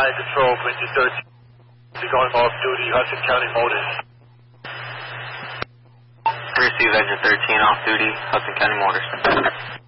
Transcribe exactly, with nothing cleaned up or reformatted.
nine Control, engine thirteen. You're going off duty, Hudson County Motors. Receive engine thirteen off duty, Hudson County Motors.